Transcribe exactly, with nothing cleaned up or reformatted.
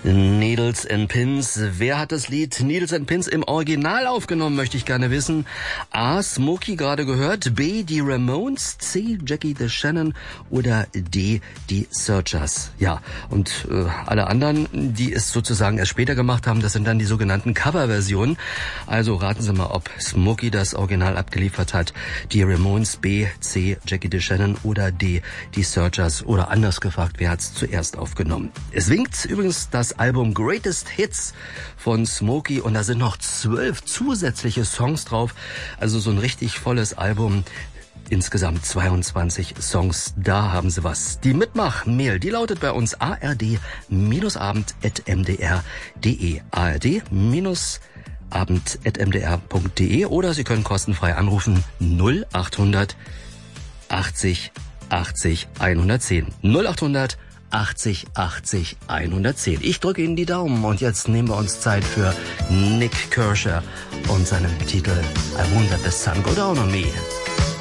Needles and Pins. Wer hat das Lied Needles and Pins im Original aufgenommen, möchte ich gerne wissen. A. Smokey gerade gehört, B. die Ramones, C. Jackie DeShannon oder D. die Searchers. Ja, und äh, alle anderen, die es sozusagen erst später gemacht haben, das sind dann die sogenannten Coverversionen. Also raten Sie mal, ob Smokey das Original abgeliefert hat, die Ramones, B. C. Jackie DeShannon oder D. die Searchers, oder anders gefragt, wer hat's zuerst aufgenommen. Es winkt übrigens das Album Greatest Hits von Smokey und da sind noch zwölf zusätzliche Songs drauf. Also so ein richtig volles Album. Insgesamt zweiundzwanzig Songs, da haben Sie was. Die Mitmach-Mail, die lautet bei uns a r d abend at m d r punkt d e. a r d abend at m d r punkt d e oder Sie können kostenfrei anrufen null achthundert achtzig achtzig hundertzehn. null achthundert achtzig achtzig hundertzehn. Ich drücke Ihnen die Daumen und jetzt nehmen wir uns Zeit für Nick Kershaw und seinen Titel I Won't Let the Sun Go Down on Me.